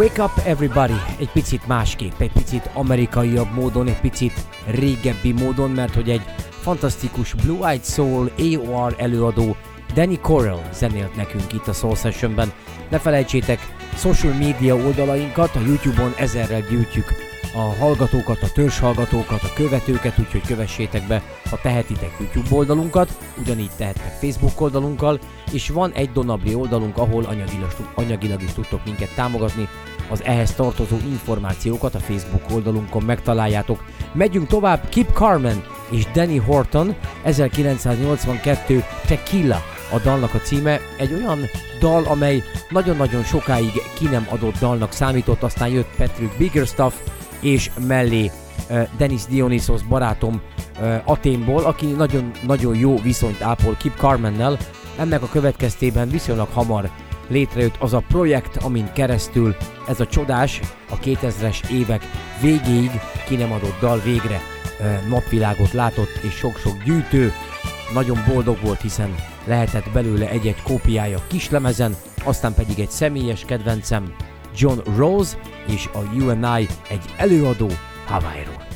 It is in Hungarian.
Wake Up Everybody egy picit másképp, egy picit amerikaiabb módon, egy picit régebbi módon, mert hogy egy fantasztikus Blue Eyed Soul AOR előadó Danny Correll zenélt nekünk itt a Soul Sessionben. Ne felejtsétek, social media oldalainkat, a YouTube-on ezerrel gyűjtjük a hallgatókat, a törzshallgatókat, a követőket, úgyhogy kövessétek be, ha tehetitek, YouTube oldalunkat, ugyanígy tehettek Facebook oldalunkkal, és van egy Donabli oldalunk, ahol anyagilag is tudtok minket támogatni. Az ehhez tartozó információkat a Facebook oldalunkon megtaláljátok. Megyünk tovább, Kip Carmen és Danny Horton, 1982 Tequila a dalnak a címe, egy olyan dal, amely nagyon-nagyon sokáig ki nem adott dalnak számított, aztán jött Patrick Biggerstaff, és mellé Dennis Dionysos barátom Athénból, aki nagyon jó viszonyt ápol Kip Carmennel. Ennek a következtében viszonylag hamar létrejött az a projekt, amin keresztül ez a csodás, a 2000-es évek végéig ki nem adott dal végre napvilágot látott, és sok-sok gyűjtő nagyon boldog volt, hiszen lehetett belőle egy-egy kópiája kislemezen, aztán pedig egy személyes kedvencem, John Rose és a U&I egy előadó Hawaii-ról.